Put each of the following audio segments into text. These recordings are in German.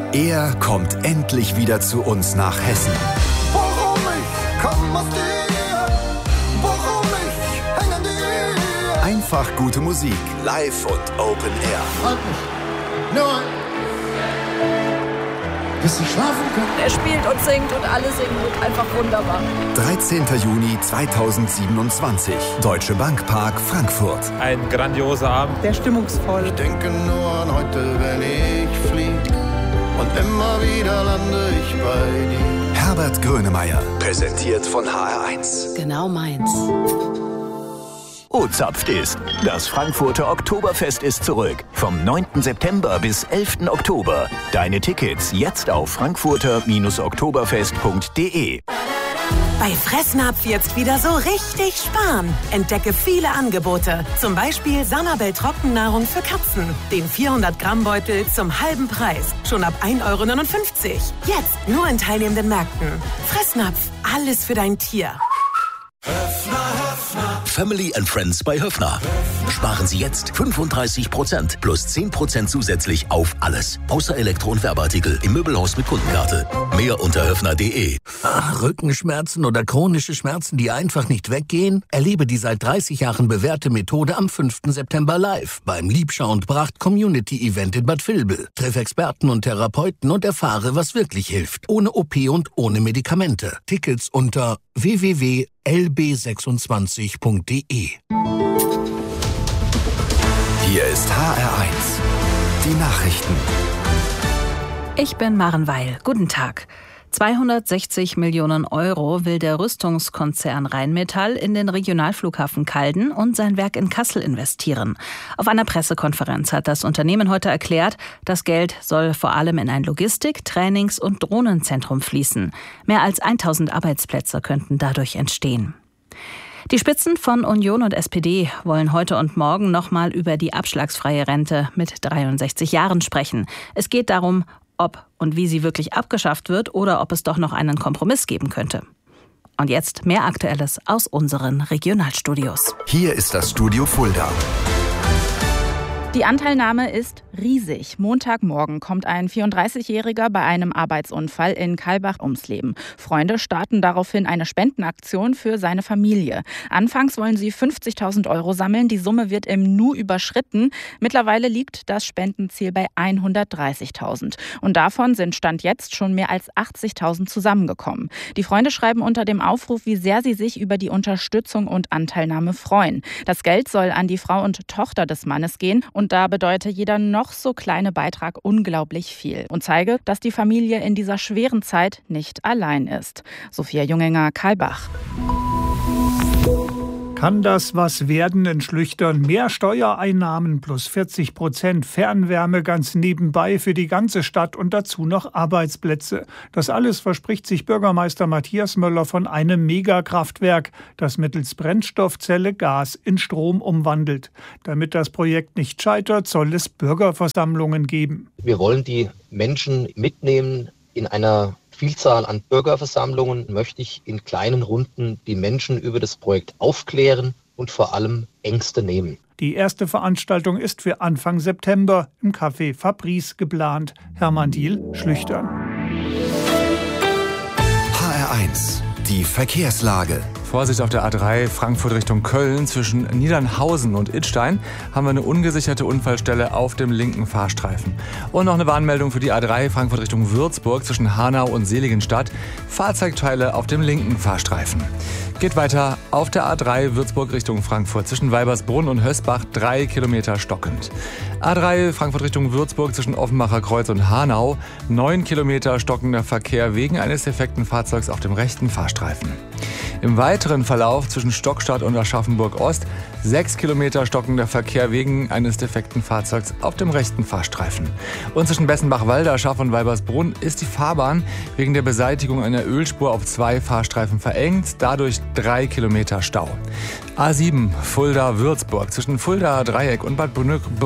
Er kommt endlich wieder zu uns nach Hessen. Warum ich komm aus dir, warum ich häng an dir. Einfach gute Musik, live und Open Air. Halt mich, nur bis ich schlafen kann. Er spielt und singt und alle singen und einfach wunderbar. 13. Juni 2027, Deutsche Bank Park, Frankfurt. Ein grandioser Abend. Sehr stimmungsvoll. Ich denke nur an heute, wenn ich flieg. Und immer wieder lande ich bei dir. Herbert Grönemeyer, präsentiert von HR1. Genau meins. O-Zapft ist. Das Frankfurter Oktoberfest ist zurück. Vom 9. September bis 11. Oktober. Deine Tickets jetzt auf frankfurter-oktoberfest.de. Bei Fressnapf jetzt wieder so richtig sparen. Entdecke viele Angebote. Zum Beispiel Sanabel Trockennahrung für Katzen. Den 400-Gramm-Beutel zum halben Preis. Schon ab 1,59 €. Jetzt nur in teilnehmenden Märkten. Fressnapf, alles für dein Tier. Family and Friends bei Höffner. Sparen Sie jetzt 35% plus 10% zusätzlich auf alles. Außer Elektro- und Werbeartikel im Möbelhaus mit Kundenkarte. Mehr unter höffner.de. Rückenschmerzen oder chronische Schmerzen, die einfach nicht weggehen? Erlebe die seit 30 Jahren bewährte Methode am 5. September live beim Liebschau und Bracht Community Event in Bad Vilbel. Treff Experten und Therapeuten und erfahre, was wirklich hilft. Ohne OP und ohne Medikamente. Tickets unter www.lb26.de. Hier ist HR1. Die Nachrichten. Ich bin Maren Weil. Guten Tag. 260 Millionen € will der Rüstungskonzern Rheinmetall in den Regionalflughafen Calden und sein Werk in Kassel investieren. Auf einer Pressekonferenz hat das Unternehmen heute erklärt, das Geld soll vor allem in ein Logistik-, Trainings- und Drohnenzentrum fließen. Mehr als 1000 Arbeitsplätze könnten dadurch entstehen. Die Spitzen von Union und SPD wollen heute und morgen nochmal über die abschlagsfreie Rente mit 63 Jahren sprechen. Es geht darum, ob und wie sie wirklich abgeschafft wird oder ob es doch noch einen Kompromiss geben könnte. Und jetzt mehr Aktuelles aus unseren Regionalstudios. Hier ist das Studio Fulda. Die Anteilnahme ist riesig. Montagmorgen kommt ein 34-Jähriger bei einem Arbeitsunfall in Kalbach ums Leben. Freunde starten daraufhin eine Spendenaktion für seine Familie. Anfangs wollen sie 50.000 € sammeln. Die Summe wird im Nu überschritten. Mittlerweile liegt das Spendenziel bei 130.000. Und davon sind Stand jetzt schon mehr als 80.000 zusammengekommen. Die Freunde schreiben unter dem Aufruf, wie sehr sie sich über die Unterstützung und Anteilnahme freuen. Das Geld soll an die Frau und Tochter des Mannes gehen. Und da bedeutet jeder noch so kleine Beitrag unglaublich viel und zeige, dass die Familie in dieser schweren Zeit nicht allein ist. Sophia Junginger, Kalbach. Kann das was werden in Schlüchtern? Mehr Steuereinnahmen plus 40% Fernwärme ganz nebenbei für die ganze Stadt und dazu noch Arbeitsplätze. Das alles verspricht sich Bürgermeister Matthias Möller von einem Megakraftwerk, das mittels Brennstoffzelle Gas in Strom umwandelt. Damit das Projekt nicht scheitert, soll es Bürgerversammlungen geben. Wir wollen die Menschen mitnehmen in einer Vielzahl an Bürgerversammlungen, möchte ich in kleinen Runden die Menschen über das Projekt aufklären und vor allem Ängste nehmen. Die erste Veranstaltung ist für Anfang September im Café Fabrice geplant. Hermann Diel, Schlüchtern. HR1, die Verkehrslage. Vorsicht auf der A3 Frankfurt Richtung Köln. Zwischen Niedernhausen und Idstein haben wir eine ungesicherte Unfallstelle auf dem linken Fahrstreifen. Und noch eine Warnmeldung für die A3 Frankfurt Richtung Würzburg zwischen Hanau und Seligenstadt. Fahrzeugteile auf dem linken Fahrstreifen. Geht weiter auf der A3 Würzburg Richtung Frankfurt zwischen Weibersbrunn und Hösbach 3 Kilometer stockend. A3 Frankfurt Richtung Würzburg zwischen Offenbacher Kreuz und Hanau 9 Kilometer stockender Verkehr wegen eines defekten Fahrzeugs auf dem rechten Fahrstreifen. Im weiteren Verlauf zwischen Stockstadt und Aschaffenburg Ost 6 Kilometer stockender Verkehr wegen eines defekten Fahrzeugs auf dem rechten Fahrstreifen. Und zwischen Bessenbach-Walde, Aschaff und Weibersbrunn ist die Fahrbahn wegen der Beseitigung einer Ölspur auf 2 Fahrstreifen verengt, dadurch 3 Kilometer Stau. A7 Fulda-Würzburg zwischen Fuldaer Dreieck und Bad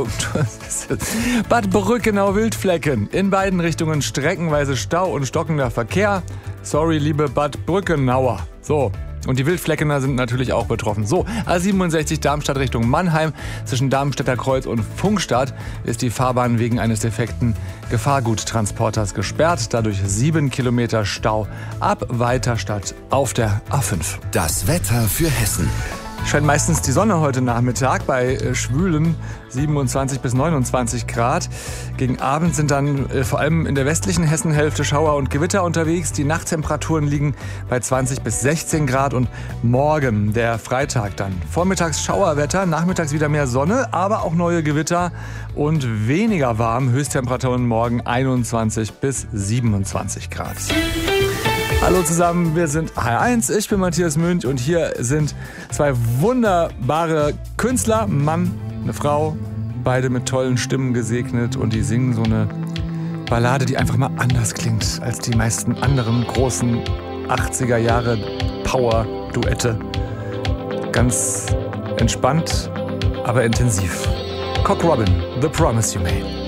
Brückenau-Wildflecken. In beiden Richtungen streckenweise Stau und stockender Verkehr. Sorry, liebe Bad Brückenauer. So, Und die Wildfleckener sind natürlich auch betroffen. So, A67 Darmstadt Richtung Mannheim. Zwischen Darmstädter Kreuz und Pfungstadt ist die Fahrbahn wegen eines defekten Gefahrguttransporters gesperrt. Dadurch 7 Kilometer Stau ab Weiterstadt auf der A5. Das Wetter für Hessen. Scheint meistens die Sonne heute Nachmittag bei schwülen 27 bis 29 Grad. Gegen Abend sind dann vor allem in der westlichen Hessenhälfte Schauer und Gewitter unterwegs. Die Nachttemperaturen liegen bei 20 bis 16 Grad und morgen, der Freitag dann. Vormittags Schauerwetter, nachmittags wieder mehr Sonne, aber auch neue Gewitter und weniger warm. Höchsttemperaturen morgen 21 bis 27 Grad. Hallo zusammen, wir sind HR1, ich bin Matthias Münch und hier sind zwei wunderbare Künstler, ein Mann, eine Frau, beide mit tollen Stimmen gesegnet und die singen so eine Ballade, die einfach mal anders klingt als die meisten anderen großen 80er Jahre Power-Duette. Ganz entspannt, aber intensiv. Cock Robin, The Promise You Made.